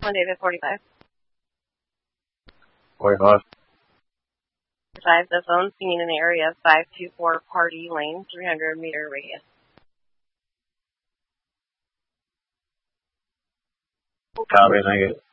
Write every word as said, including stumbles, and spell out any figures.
One David forty-five. forty-five. Five, the phone seen in the area of five two four Party Lane, three hundred meter radius. Copy, thank you.